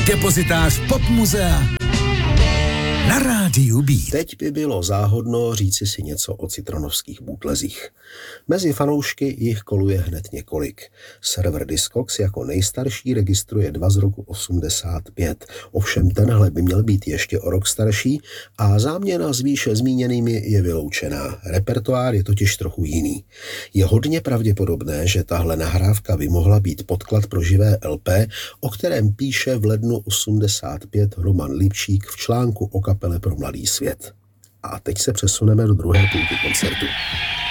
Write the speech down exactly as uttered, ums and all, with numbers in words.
Depozitář Popmuzea na rádiu Beat. Teď by bylo záhodno říci si něco o citronovských bootlezích. Mezi fanoušky jich koluje hned několik. Server Discogs jako nejstarší registruje dva z roku osmdesát pět. Ovšem tenhle by měl být ještě o rok starší a záměna s výše zmíněnými je vyloučená. Repertoár je totiž trochu jiný. Je hodně pravděpodobné, že tahle nahrávka by mohla být podklad pro živé el pé, o kterém píše v lednu osmdesát pět Roman Lipšík v článku o kapele pro mladý svět. A teď se přesuneme do druhé půlky koncertu.